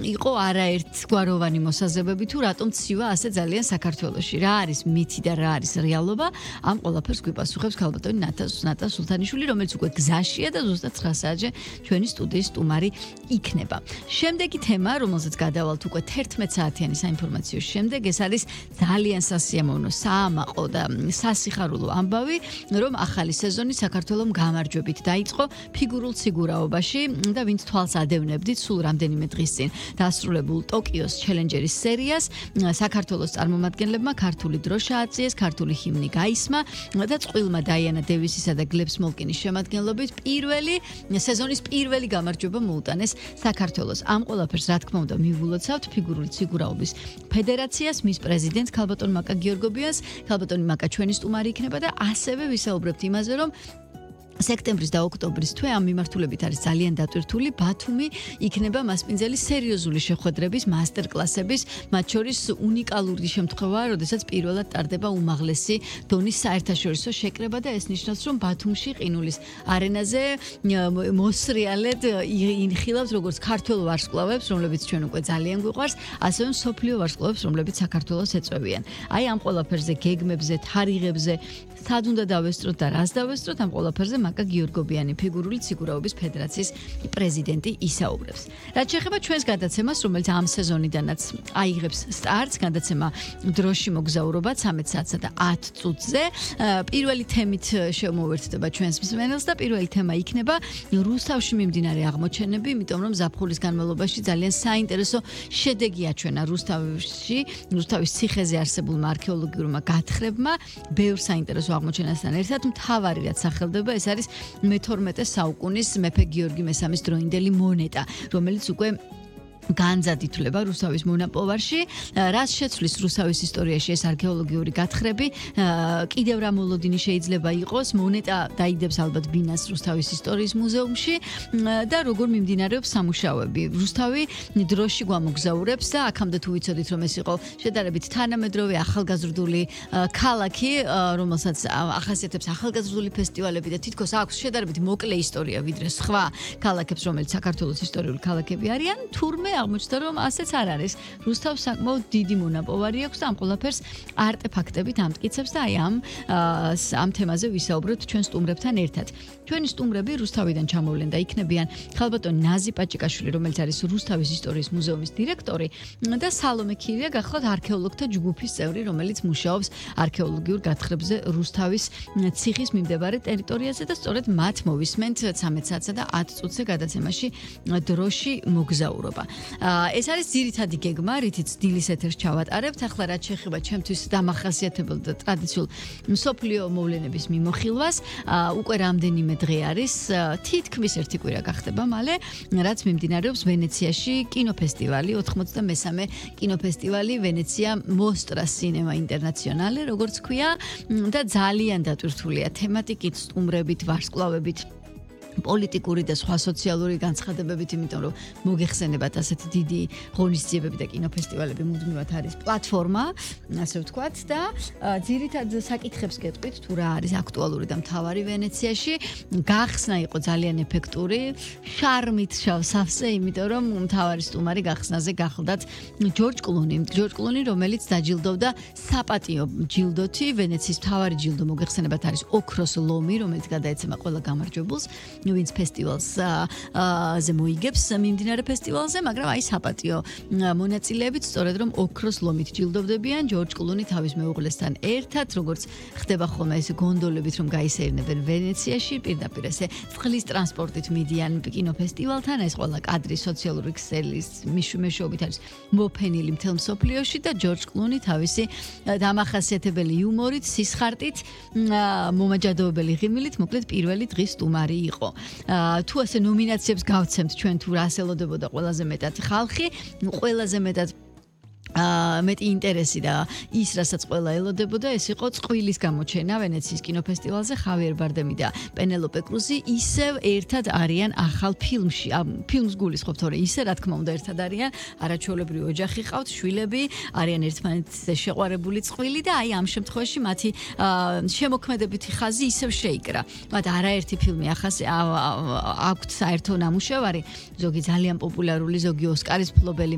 იყო არაერთგვაროვანი მოსაზრებები თუ რატომ ცივა ასე ძალიან საქართველოში. რა არის მითი და რა არის რეალობა? ამ ყველაფერს გვიპასუხებს ქალბატონი ნატა სულთანიშვილი, რომელიც უკვე გზაშია და ზუსტად 9 საათზე ჩვენი სტუდიის სტუმარი იქნება. შემდეგი თემა, რომელზეც გადავალთ უკვე 11 საათიანი საინფორმაციო შემდეგ, ეს არის ძალიან სასიამოვნო, საამაყო და სასიხარულო ამბავი, რომ ახალი სეზონი საქართველოს გამარჯვებით დაიწყო ფიგურულ ციგურაობაში და ვინც თვალს ადევნებდით სულ რამდენიმე დღის წინ დასრულებულ ტოკიოს ჩელენჯერის სერიას, საქართველოს წარმომადგენლებმა ქართული დრო შეაწიეს, ქართული ჰიმნი გაისმა და წყვილმა დაიანა დევისისა და გლებ სმოლკინის შემადგენლობით სეზონის პირველი გამარჯვება მოუტანეს საქართველოს. ამ ყველაფერს რა თქმა უნდა მივულოცავთ ფიგურული ციგურაობის ფედერაციას, მის პრეზიდენტს ქალბატონ მაკა გიორგობიანს, ქალბატონი მაკა ჩვენი სტუმარი იქნება და ასევე ვისაუბრებთ იმაზე, რომ სექტემბრის და ოქტომბრის თვე ამ მიმართულებით არის ძალიან დატვირთული. ბათუმი იქნება მასპინძელი სერიოზული შეხვედრების, მასტერკლასების, მათ შორის უნიკალური შემთხვევაა, როდესაც პირველად ტარდება უმაღლესი დონის საერთაშორისო შეკრება და ეს ნიშნავს, რომ ბათუმში ყინულის არენაზე მოსრიალედ ინხილავს როგორც ქართველ ვარსკვლავებს, რომლებიც ჩვენ უკვე ძალიან გვიყვარს, ასევე მსოფლიო ვარსკვლავებს, რომლებიც საქართველოს ეწვევიან. აი ამ ყველაფერზე, გეგმებზე, თარიღებზე, სად უნდა დავესწროთ და რას დავესწროთ, ამ ყველაფერზე მაკა გიორგობიანი ფიგურული ციგურაობის ფედერაციის პრეზიდენტი ისაუბრებს. რაც შეეხება ჩვენს გადაცემას, რომელიც ამ სეზონიდანაც აიღებს სტარტს, გადაცემა დროში მოგზაურობა 13 საათსა და 10 წუთზე. პირველი თემით შემოვერთდება ჩვენს მსმენელს და პირველი თემა იქნება რუსთავში მიმდინარე აღმოჩენები, იმიტომ რომ ზაფხულის განმავლობაში ძალიან საინტერესო შედეგი აჩვენა რუსთავის ციხეზე არსებულმა არქეოლოგიურმა გათხრებმა, ბევრ საინტერესო აღმოჩენასთან ერთად მთავარი რაც სახელდება, ეს არის მე-12 საუკუნის მეფე გიორგი მესამის დროინდელი მონეტა, რომელიც უკვე განძად ითვლება რუსთავის მონაპოვარში. რაც შეცვლის რუსთავის ისტორიაში ეს არქეოლოგიური გათხრები, კიდევ რა მოლოდინი შეიძლება იყოს, მონეტა დაიდებს ალბათ ბინას რუსთავის ისტორიის მუზეუმში და როგორ მიმდინარეობს სამუშაოები. რუსთავი დროში გვამოგზაურებს და აქამდე თუ ვიცოდით, რომ ეს იყო შედარებით თანამედროვე ახალგაზრდული ქალაქი, რომელსაც ახასიათებს ახალგაზრდული ფესტივალები და თითქოს აქვს შედარებით მოკლე ისტორია ვიდრე სხვა ქალაქებს, რომელიც საქართველოს ისტორიული ქალაქები არიან, თურმე აღმოჩნდა, რომ ასეც არ არის. რუსთავს საკმაოდ დიდი მონაპოვარი აქვს და ამ ყველაფერს არტეფაქტებით ამტკიცებს და აი ამ თემაზე ვისაუბრებთ ჩვენ სტუმრებთან ერთად. ჩვენი სტუმრები რუსთავიდან ჩამოვლენ და იქნებიან ქალბატონი ნაზი პაჭიკაშვილი, რომელიც არის რუსთავის ისტორიის მუზეუმის დირექტორი და სალომე ქირია, გახლავთ არქეოლოგთა ჯგუფის წევრი, რომელიც მუშაობს არქეოლოგიურ გათხრებზე რუსთავის ციხის მიმდებარე ტერიტორიაზე და სწორედ მათ მოვისმენთ 13 საათსა და 10 წუთზე გადაცემაში დროში მოგზაურობა. ეს არის ძირითადი გეგმა, რითიც დილის ეთერს ჩავატარებთ. ახლა რაც შეეხება ჩემთვის დამახასიათებელ და ტრადიციულ მსოფლიო მოვლენების მიმოხილვას, უკვე რამდენიმე დღე არის, თითქმის ერთი კვირა გახდება მალე, რაც მიმდინარეობს ვენეციაში კინოფესტივალი, 93-მე კინოფესტივალი ვენეცია მოსტრა სინემა ინტერნაციონალე, როგორც ქვია, და ძალიან დატვირთულია თემატიკით, სტუმრებით, ვარსკვლავებით, პოლიტიკური და სხვა სოციალური განცხადებებით, იმიტომ რომ მოგეხსენებათ ასეთი დიდი ღონისძიებები და კინოფესტივალები მუდმივად არის პლატფორმა, ასე ვთქვათ, და ძირითად საკითხებს გეტყვით, თუ რა არის აქტუალური და მთავარი ვენეციაში. გახსნა იყო ძალიან ეფექტური, შარმით სავსე, იმიტომ რომ მთავარი სტუმარი გახსნაზე გახლდათ ჯორჯ კლუნი, რომელიც დაჯილდოვდა საპატიო ჯილდოთი, ვენეციის მთავარი ჯილდო მოგეხსენებათ არის ოქროს ლომი, რომელიც გადაეცემა ყველა გამარჯვებულს. ვინც ფესტივალზე მოიგებს მიმდინარე ფესტივალზე, მაგრამ აი საპატიო მონაწილეებით სწორედ რომ ოქროს ლომით ჯილდოვდებიან ჯორჯ კლუნი თავის მეუღლესთან ერთად, როგორც ხდება ხოლმე ეს გონდოლებით რომ გაისეირნებენ ვენეციაში, პირდაპირ ესე წყლის ტრანსპორტით მიდიან კინოფესტივალთან, ეს ყველა კადრი სოციალური ქსელის მეშვეობით არის მოფენილი მთელ მსოფლიოში და ჯორჯ კლუნი თავისი დამახასიათებელი იუმორით, სისხარტით, მომაჯადოებელი ღიმილით, მოკლედ პირველი დღის სტუმარი იყო. თუ ასე ნომინაციებს გავცემთ ჩვენ თუ რას ელოდებოდა ყველაზე მეტად ხალხი, ყველაზე მეტად მეტი ინტერესი და ის, რასაც ყველა ელოდებოდა, ეს იყო წყვილის გამოჩენა ვენეციის კინოფესტივალზე. ხავიერ ბარდემი და პენელოპე კრუზი ისევ ერთად არიან ახალ ფილმში. ფილმს გულისხმობ, თორე ისე რა თქმა უნდა ერთად არიან, არაჩვეულებრივი ოჯახი ყავთ, შვილები, არიან ერთმანეთზე შეყვარებული წყვილი და აი ამ შემთხვევაში მათი შემოქმედებითი ხაზი ისევ შეიკრა. მათ არაერთი ფილმი აქვთ საერთო ნამუშევარი, ზოგი ძალიან პოპულარული, ზოგი ოსკარის მფლობელი,